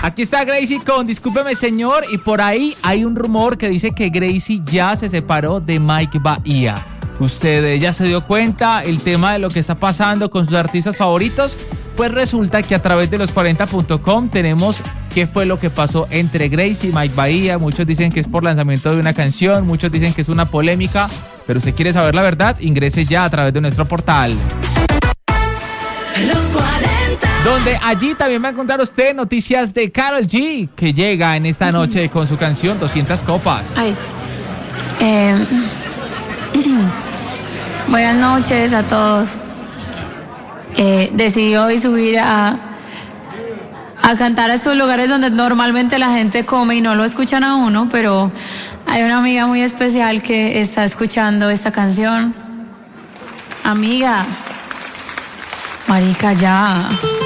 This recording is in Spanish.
Aquí está Gracie con Discúlpeme Señor, y por ahí hay un rumor que dice que Gracie ya se separó de Mike Bahía. ¿Usted ya se dio cuenta el tema de lo que está pasando con sus artistas favoritos? Pues resulta que a través de los40.com tenemos qué fue lo que pasó entre Gracie y Mike Bahía. Muchos dicen que es por lanzamiento de una canción, muchos dicen que es una polémica, pero si quiere saber la verdad, ingrese ya a través de nuestro portal. Los 40. Donde allí también va a encontrar usted noticias de Karol G, que llega en esta noche con su canción 200 copas. Ay. Buenas noches a todos. Decidí hoy subir a cantar a estos lugares donde normalmente la gente come y no lo escuchan a uno, pero hay una amiga muy especial que está escuchando esta canción. Amiga, marica, ya.